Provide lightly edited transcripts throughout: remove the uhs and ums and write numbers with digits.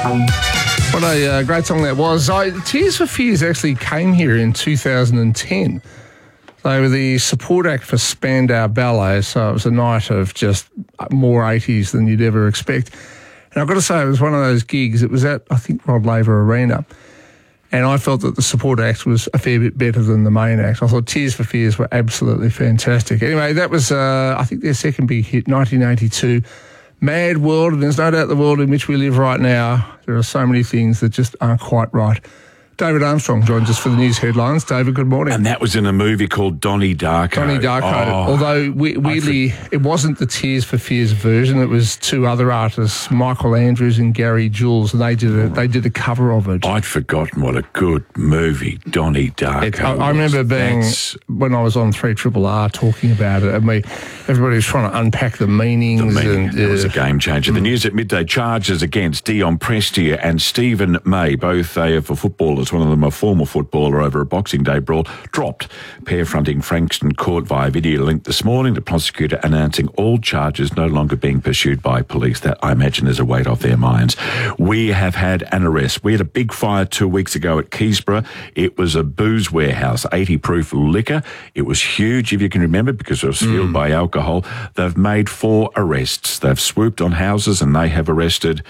What a great song that was. Tears for Fears actually came here in 2010. They were the support act for Spandau Ballet, so it was a night of just more 80s than you'd ever expect. And I've got to say, it was one of those gigs. It was at, I think, Rod Laver Arena. And I felt that the support act was a fair bit better than the main act. I thought Tears for Fears were absolutely fantastic. Anyway, that was, I think, their second big hit, 1982. Mad world, and there's no doubt the world in which we live right now, there are so many things that just aren't quite right. David Armstrong joins us for the news headlines. David, good morning. And that was in a movie called Donnie Darko. Donnie Darko. Although, weirdly, it wasn't the Tears for Fears version. It was two other artists, Michael Andrews and Gary Jules, and they did a cover of it. I'd forgotten what a good movie Donnie Darko I remember being, when I was on 3RRR talking about it, and everybody was trying to unpack the meanings. It was a game changer. The news at midday: charges against Dion Prestia and Stephen May, both AFL footballers. One of them a former footballer over a Boxing Day brawl, dropped. Pair fronting Frankston Court via video link this morning. The prosecutor announcing all charges no longer being pursued by police. That, I imagine, is a weight off their minds. We have had an arrest. We had a big fire 2 weeks ago at Keysborough. It was a booze warehouse, 80-proof liquor. It was huge, if you can remember, because it was fueled by alcohol. They've made 4 arrests. They've swooped on houses and they have arrested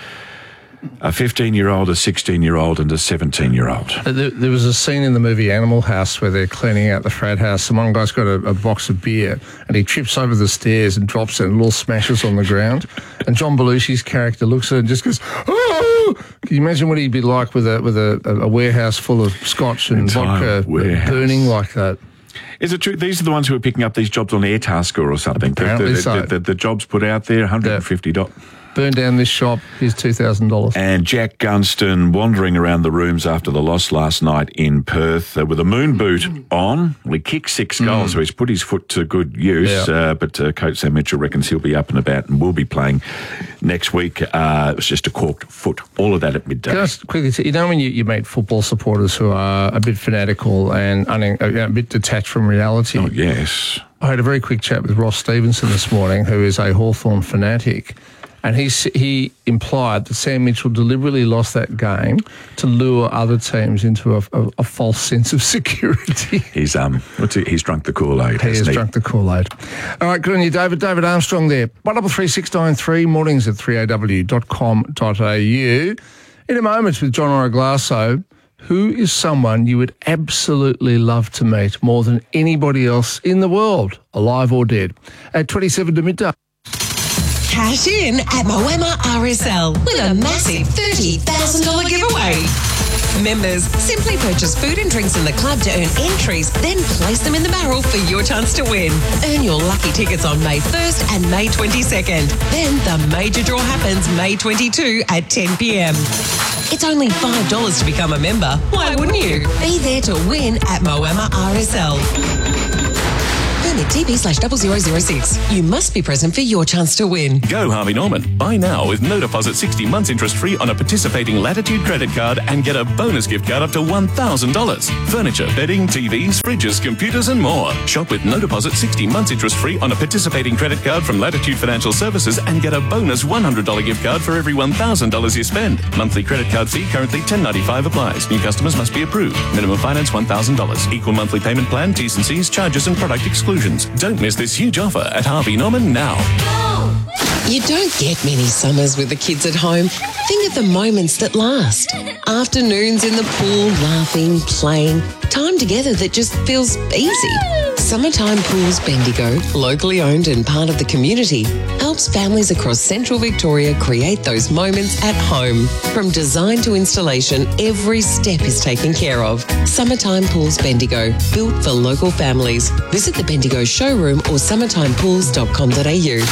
a 15-year-old, a 16-year-old and a 17-year-old. There was a scene in the movie Animal House where they're cleaning out the frat house. And one guy's got a box of beer and he trips over the stairs and drops it and it all smashes on the ground. And John Belushi's character looks at it and just goes, "Oh!" Can you imagine what he'd be like with a warehouse full of scotch and vodka burning like that? Is it true? These are the ones who are picking up these jobs on Airtasker or something. Apparently so. The jobs put out there, $150. Burn down this shop, here's $2,000. And Jack Gunston wandering around the rooms after the loss last night in Perth with a moon boot on. Well, he kicked 6 goals, so he's put his foot to good use. Yeah. But Coach Sam Mitchell reckons he'll be up and about and will be playing next week. It was just a corked foot. All of that at midday. Can I just quickly say, you know when you meet football supporters who are a bit fanatical and a bit detached from reality? Oh, yes. I had a very quick chat with Ross Stevenson this morning, who is a Hawthorn fanatic. And he implied that Sam Mitchell deliberately lost that game to lure other teams into a false sense of security. He's drunk the Kool-Aid. He has drunk the Kool-Aid. All right, good on you, David. David Armstrong there. 133693, mornings at 3aw.com.au. In a moment with John Oraglasso, who is someone you would absolutely love to meet more than anybody else in the world, alive or dead? At 27 to midday. Cash in at Moema RSL with a massive $30,000 giveaway. Members, simply purchase food and drinks in the club to earn entries, then place them in the barrel for your chance to win. Earn your lucky tickets on May 1st and May 22nd. Then the major draw happens May 22 at 10 p.m. It's only $5 to become a member. Why wouldn't you? Be there to win at Moema RSL. Permit TP/0006. You must be present for your chance to win. Go Harvey Norman. Buy now with no deposit 60 months interest free on a participating Latitude credit card and get a bonus gift card up to $1,000. Furniture, bedding, TVs, fridges, computers and more. Shop with no deposit 60 months interest free on a participating credit card from Latitude Financial Services and get a bonus $100 gift card for every $1,000 you spend. Monthly credit card fee currently $10.95 applies. New customers must be approved. Minimum finance $1,000. Equal monthly payment plan, T's and C's, charges and product exclusions. Don't miss this huge offer at Harvey Norman now. You don't get many summers with the kids at home. Think of the moments that last. Afternoons in the pool, laughing, playing. Time together that just feels easy. Summertime Pools Bendigo, locally owned and part of the community, helps families across central Victoria create those moments at home. From design to installation, every step is taken care of. Summertime Pools Bendigo, built for local families. Visit the Bendigo showroom or summertimepools.com.au.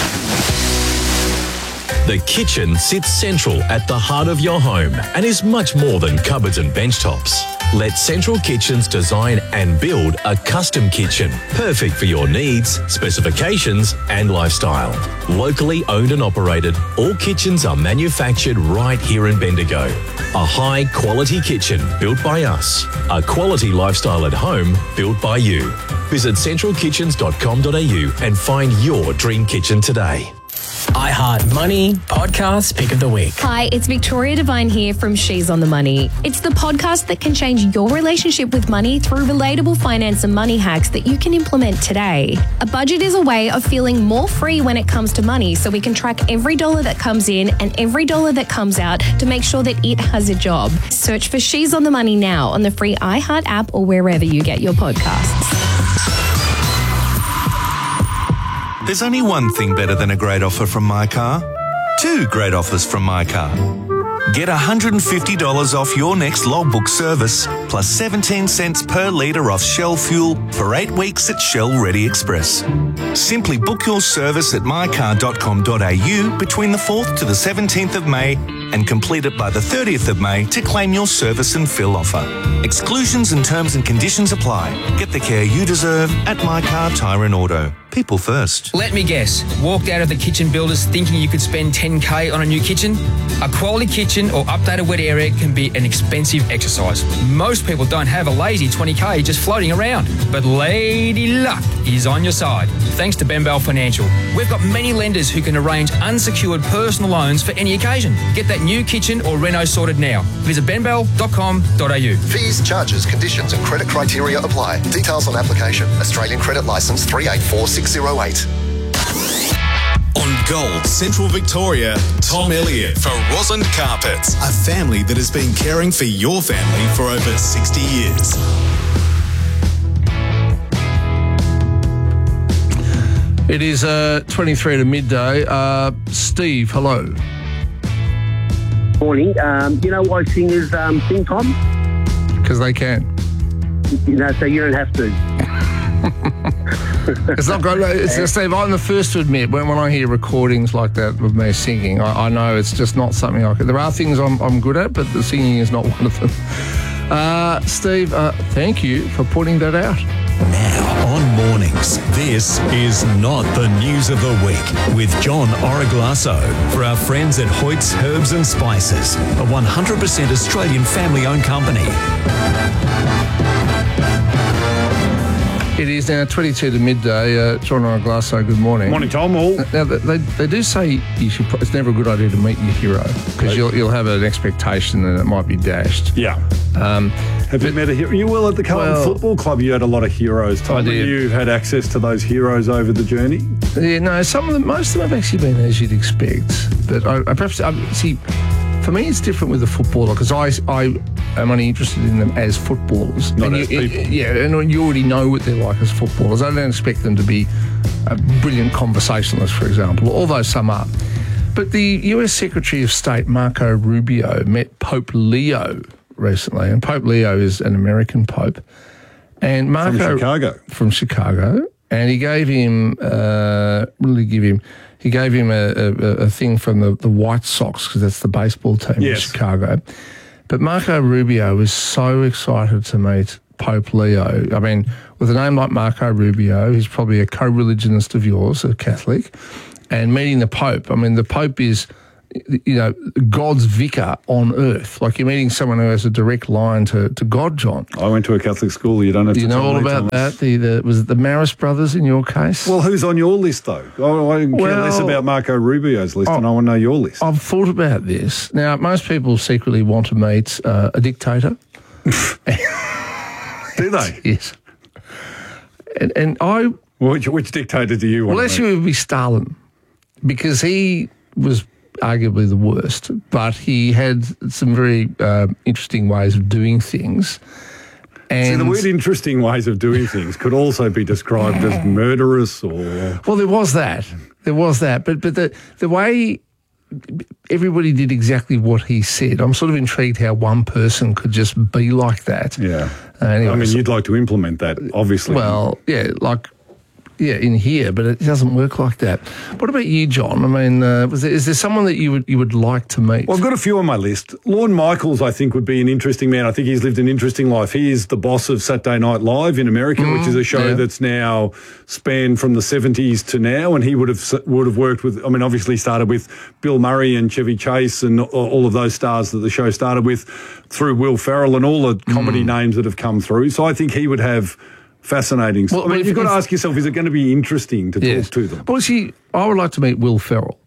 The kitchen sits central at the heart of your home and is much more than cupboards and bench tops. Let Central Kitchens design and build a custom kitchen, perfect for your needs, specifications and lifestyle. Locally owned and operated, all kitchens are manufactured right here in Bendigo. A high-quality kitchen built by us. A quality lifestyle at home built by you. Visit centralkitchens.com.au and find your dream kitchen today. iHeart Money Podcast Pick of the Week. Hi, it's Victoria Devine here from She's on the Money. It's the podcast that can change your relationship with money through relatable finance and money hacks that you can implement today. A budget is a way of feeling more free when it comes to money, so we can track every dollar that comes in and every dollar that comes out to make sure that it has a job. Search for She's on the Money now on the free iHeart app or wherever you get your podcasts. There's only one thing better than a great offer from My Car. Two great offers from My Car. Get $150 off your next logbook service, plus 17 cents per litre off Shell fuel for 8 weeks at Shell Ready Express. Simply book your service at mycar.com.au between the 4th to the 17th of May and complete it by the 30th of May to claim your service and fill offer. Exclusions and terms and conditions apply. Get the care you deserve at My Car Tyre and Auto. People first. Let me guess, walked out of the kitchen builders thinking you could spend $10K on a new kitchen? A quality kitchen or updated wet area can be an expensive exercise. Most people don't have a lazy $20K just floating around. But Lady Luck is on your side. Thanks to Ben Bell Financial. We've got many lenders who can arrange unsecured personal loans for any occasion. Get that new kitchen or reno sorted now. Visit benbell.com.au. Fees, charges, conditions and credit criteria apply. Details on application. Australian Credit Licence 384608. On Gold Central Victoria, Tom Elliott for Rosin Carpets, a family that has been caring for your family for over 60 years. It is 23 to midday. Steve, hello. Morning. You know why singers sing, Tom? Because they can. You know, so you don't have to. It's not good. Steve, I'm the first to admit when I hear recordings like that of me singing, I know it's just not something I can. There are things I'm good at, but the singing is not one of them. Steve, thank you for putting that out. Now on Mornings, this is Not the News of the Week with John Origlasso for our friends at Hoyt's Herbs and Spices, a 100% Australian family-owned company. It is now 22 to midday. John Origlasso, good morning. Morning, Tom. All. Now, they do say it's never a good idea to meet your hero because you'll have an expectation that it might be dashed. Yeah. Have you met a hero? You will at the Carlton Football Club. You had a lot of heroes, Tom. I did. You've had access to those heroes over the journey? Yeah, no, most of them have actually been as you'd expect. But see, for me, it's different with a footballer because I am only interested in them as footballers. Not as people. And you already know what they're like as footballers. I don't expect them to be brilliant conversationalists, for example, although some are. But the US Secretary of State, Marco Rubio, met Pope Leo recently, and Pope Leo is an American pope. And Marco from Chicago, and he gave him He gave him a thing from the White Sox, because that's the baseball team in Chicago. But Marco Rubio was so excited to meet Pope Leo. I mean, with a name like Marco Rubio, he's probably a co-religionist of yours, a Catholic, and meeting the Pope. I mean, the Pope is, you know, God's vicar on earth. Like, you're meeting someone who has a direct line to God, John. I went to a Catholic school. You don't have to tell me. Do you know all about that? Was it the Maris brothers in your case? Well, who's on your list, though? I didn't care less about Marco Rubio's list, and I want to know your list. I've thought about this. Now, most people secretly want to meet a dictator. Do they? Yes. And I... Which dictator do you want Well, actually, it would be Stalin, because he was arguably the worst, but he had some very interesting ways of doing things. And see, the word interesting ways of doing things could also be described as murderous or... Well, there was that. But the way everybody did exactly what he said, I'm sort of intrigued how one person could just be like that. Yeah. Anyway, I mean, you'd like to implement that, obviously. Well, in here, but it doesn't work like that. What about you, John? I mean, is there someone that you would like to meet? Well, I've got a few on my list. Lorne Michaels, I think, would be an interesting man. I think he's lived an interesting life. He is the boss of Saturday Night Live in America, which is a show that's now spanned from the 70s to now, and he would have worked with, I mean, obviously started with Bill Murray and Chevy Chase and all of those stars that the show started with, through Will Ferrell and all the comedy names that have come through. So I think he would have... fascinating. Well, I mean, you've got to ask yourself, is it going to be interesting to talk to them? Well, see, I would like to meet Will Ferrell.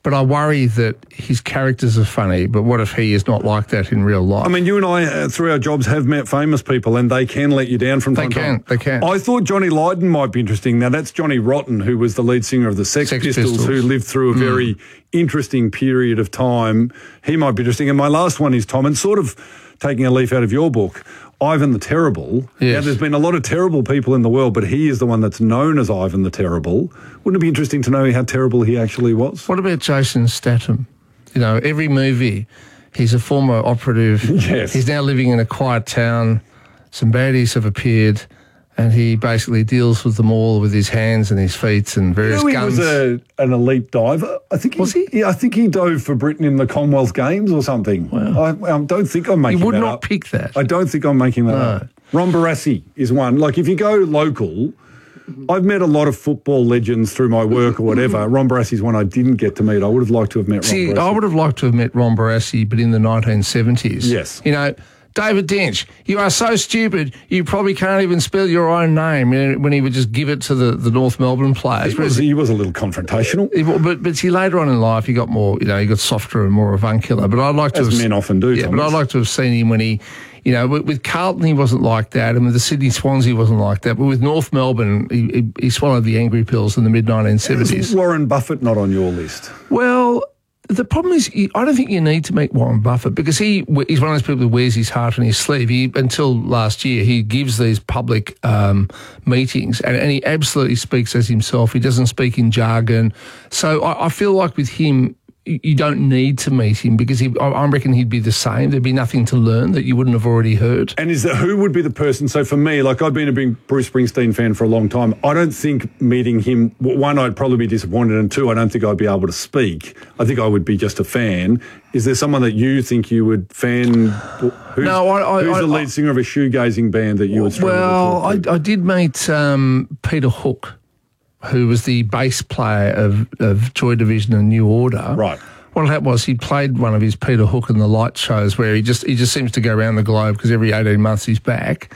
But I worry that his characters are funny, but what if he is not like that in real life? I mean, you and I, through our jobs, have met famous people and they can let you down from time to time. They can. I thought Johnny Lydon might be interesting. Now, that's Johnny Rotten, who was the lead singer of the Sex Pistols, who lived through a very interesting period of time. He might be interesting. And my last one is, Tom, and sort of taking a leaf out of your book, Ivan the Terrible. Yes. Now, there's been a lot of terrible people in the world, but he is the one that's known as Ivan the Terrible. Wouldn't it be interesting to know how terrible he actually was? What about Jason Statham? You know, every movie, he's a former operative. Yes. He's now living in a quiet town. Some baddies have appeared, and he basically deals with them all with his hands and his feet and various guns. He was an elite diver. I think was he? Yeah, I think he dove for Britain in the Commonwealth Games or something. Wow. I don't think I'm making that up. You would not pick that. I don't think I'm making that up. Ron Barassi is one. Like, if you go local, I've met a lot of football legends through my work or whatever. Ron Barassi's one I didn't get to meet. I would have liked to have met Ron Barassi. I would have liked to have met Ron Barassi, but in the 1970s. Yes. You know, David Dench, you are so stupid, you probably can't even spell your own name, when he would just give it to the North Melbourne players. He was a little confrontational. But see, later on in life, he got more, he got softer and more avuncular. But I'd like to As men often do, Yeah, Thomas. but I'd like to have seen him when he, with Carlton, he wasn't like that, and with the Sydney Swans, he wasn't like that. But with North Melbourne, he swallowed the angry pills in the mid-1970s. Is Warren Buffett not on your list? Well, the problem is, I don't think you need to meet Warren Buffett because he's one of those people who wears his heart on his sleeve. Until last year, he gives these public meetings and he absolutely speaks as himself. He doesn't speak in jargon. So I feel like with him, you don't need to meet him because I reckon he'd be the same. There'd be nothing to learn that you wouldn't have already heard. And who would be the person? So for me, like, I've been a big Bruce Springsteen fan for a long time. I don't think meeting him, one, I'd probably be disappointed, and two, I don't think I'd be able to speak. I think I would be just a fan. Is there someone that you think you would fan? Who's the lead singer of a shoegazing band that you would struggle to talk to? I did meet Peter Hook, who was the bass player of Joy Division and New Order. Right. What happened was he played one of his Peter Hook and the Light shows where he just seems to go around the globe because every 18 months he's back.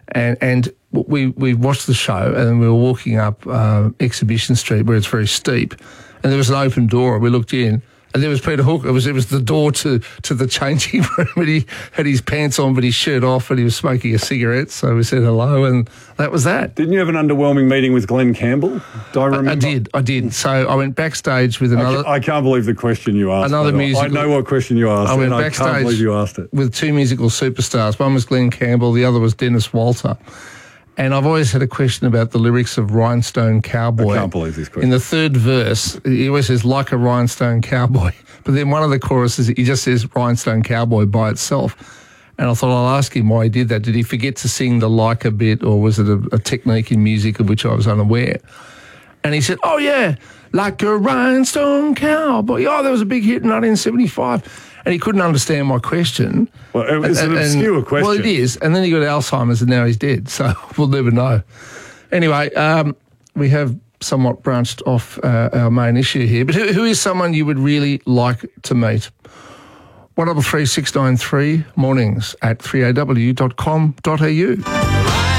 And we watched the show and then we were walking up Exhibition Street where it's very steep and there was an open door and we looked in and there was Peter Hook. It was the door to the changing room and he had his pants on but his shirt off and he was smoking a cigarette. So we said hello and that was that. Didn't you have an underwhelming meeting with Glenn Campbell? Do I remember? I did. So I went backstage with another... I can't believe the question you asked. Another musical... I know what question you asked. I went backstage I can't believe you asked it. With two musical superstars. One was Glenn Campbell, the other was Dennis Walter. And I've always had a question about the lyrics of Rhinestone Cowboy. I can't believe this question. In the third verse, he always says, like a rhinestone cowboy. But then one of the choruses, he just says rhinestone cowboy by itself. And I thought I'll ask him why he did that. Did he forget to sing the like a bit, or was it a technique in music of which I was unaware? And he said, oh, yeah, like a rhinestone cowboy. Oh, that was a big hit in 1975. And he couldn't understand my question. Well, it's an obscure question. Well, it is. And then he got Alzheimer's and now he's dead. So we'll never know. Anyway, we have somewhat branched off our main issue here. But who is someone you would really like to meet? 133 693 mornings at 3aw.com.au.